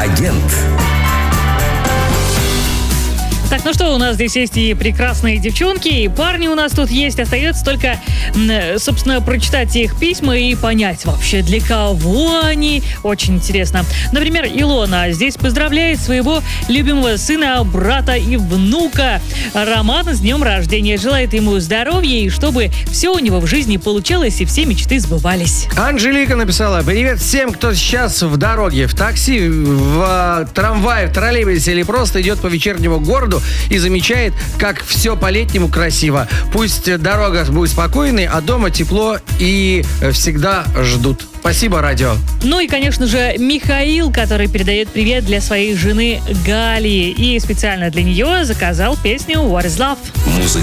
Агент. Так, ну что, у нас здесь есть и прекрасные девчонки, и парни у нас тут есть. Остается только, собственно, прочитать их письма и понять вообще, для кого они. Очень интересно. Например, Илона здесь поздравляет своего любимого сына, брата и внука Романа с днем рождения. Желает ему здоровья и чтобы все у него в жизни получалось и все мечты сбывались. Анжелика написала: привет всем, кто сейчас в дороге, в такси, в трамвае, в троллейбусе или просто идет по вечернему городу и замечает, как все по-летнему красиво. Пусть дорога будет спокойной, а дома тепло и всегда ждут. Спасибо, радио. Ну и, конечно же, Михаил, который передает привет для своей жены Гали. И специально для нее заказал песню «What is Love». Музыка